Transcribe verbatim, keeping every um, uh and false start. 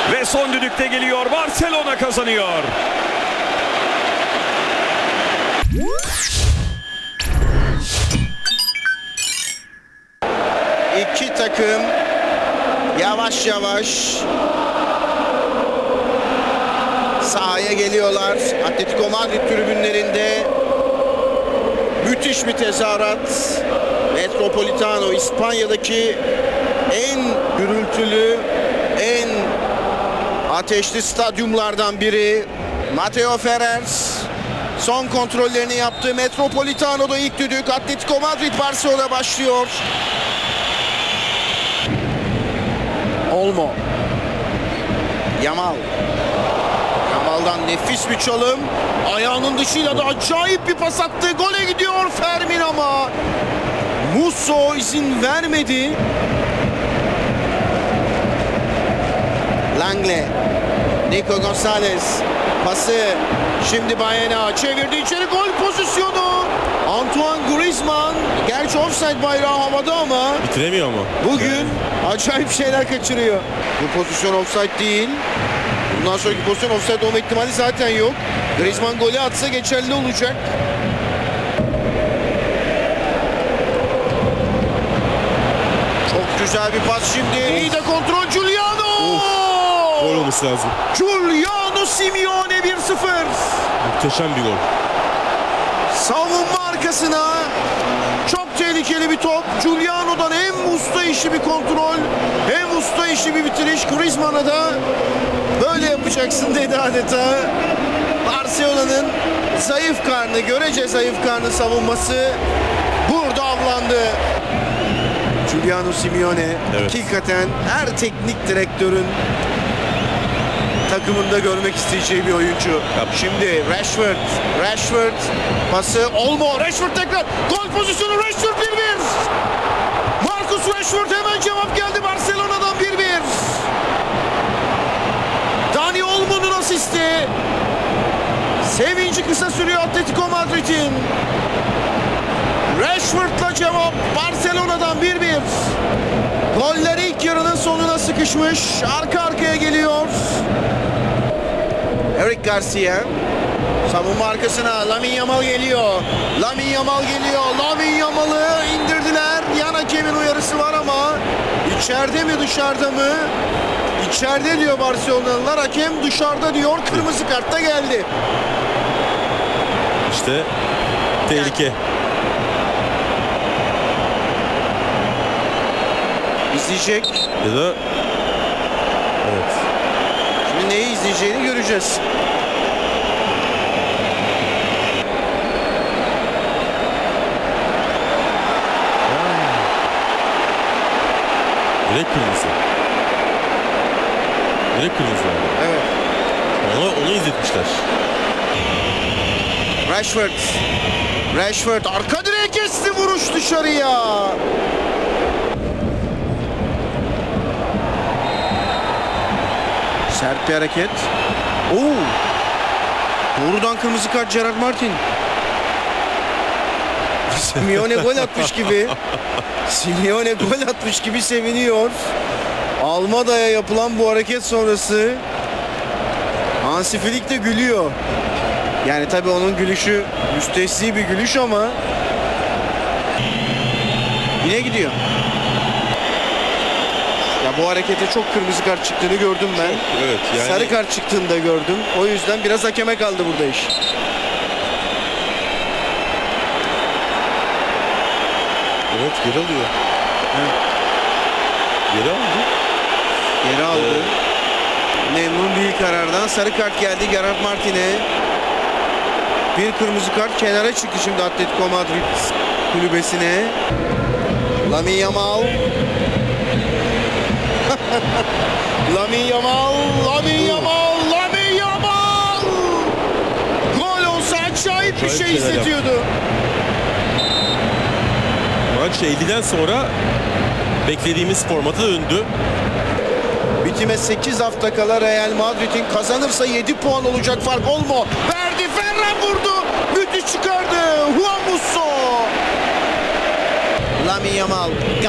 Ve son düdükte geliyor. Barcelona kazanıyor. İki takım yavaş yavaş sahaya geliyorlar. Atletico Madrid tribünlerinde müthiş bir tezahürat. Metropolitano İspanya'daki en gürültülü, en ateşli stadyumlardan biri. Mateo Ferrer son kontrollerini yaptı. Metropolitano'da ilk düdük. Atletico Madrid Barcelona başlıyor. Olmo. Yamal. Yamal'dan nefis bir çalım. Ayağının dışıyla da acayip bir pas attı. Gole gidiyor Fermin ama Musso izin vermedi. Langle. Nico Gonzalez. Pası şimdi Bayena çevirdi içeri, gol pozisyonu. Antoine Griezmann. Gerçi offside bayrağı havada ama bitiremiyor mu? bugün acayip şeyler kaçırıyor. Bu pozisyon offside değil. Bundan sonraki pozisyon offside olma ihtimali zaten yok. Griezmann golü atsa geçerli olacak. Çok güzel bir pas şimdi. İyi de kontrol Giuliano. Gol olması lazım. Giuliano Simeone bir sıfır. Muhteşem bir gol. Savunma arkasına çok tehlikeli bir top. Giuliano'dan hem usta işi bir kontrol hem usta işi bir bitiriş. Griezmann'a da böyle yapacaksın dedi adeta. Barcelona'nın zayıf karnı, görece zayıf karnı savunması burada avlandı. Giuliano Simeone Evet. hakikaten her teknik direktörün takımında görmek isteyeceği bir oyuncu. Şimdi Rashford, Rashford pası Olmo, Rashford tekrar gol pozisyonu, Rashford bir bir. Marcus Rashford hemen cevap geldi Barcelona'dan bir bir. Dani Olmo'nun asisti. Sevinci kısa sürüyor Atletico Madrid'in. Rashford'la cevap Barcelona'dan bir bir. Goller ilk yarının sonuna sıkışmış. Arka arkaya geliyor. Eric Garcia. Savunma arkasına Lamine Yamal geliyor. Lamine Yamal geliyor. Lamine Yamal'ı indirdiler. Yan hakemin uyarısı var ama içeride mi dışarıda mı? İçeride diyor Barcelona'lılar. Hakem dışarıda diyor. Kırmızı kart da geldi. İşte tehlike. İzleyecek. Ya da evet. Şimdi neyi izleyeceğini göreceğiz. Direkt kırmızı. Direkt kırmızı. Evet. Onu, onu izletmişler. Rashford. Rashford arka direğe kesti, vuruş dışarıya. Sert bir hareket. Oo. Doğrudan kırmızı kart Gerard Martin. Simeone gol atmış gibi. Simeone gol atmış gibi seviniyor. Almada'ya yapılan bu hareket sonrası Hansi Flick de gülüyor. Yani tabii onun gülüşü müstesni bir gülüş ama yine gidiyor. Ya bu harekete çok kırmızı kart çıktığını gördüm ben. Evet yani. Sarı kart çıktığını da gördüm. O yüzden biraz hakeme kaldı burada iş. Evet, geri alıyor. Evet. Geri aldı. Geri aldı. Evet. Memnun değil karardan. Sarı kart geldi Gerard Martin'e. Bir kırmızı kart kenara çıktı şimdi Atletico Madrid kulübesine. Lamine Yamal. Lamine Yamal, Lamine Yamal, Lamine Yamal. Gol olsa acayip bir Acayip şey şeyler hissediyordu. Maç elliden sonra beklediğimiz formata döndü. Bitime sekiz hafta kala Real Madrid'in kazanırsa yedi puan olacak fark. Olmo verdi, Ferran vurdu. Müthiş çıkardı. Juan Musso. Lamine Yamal.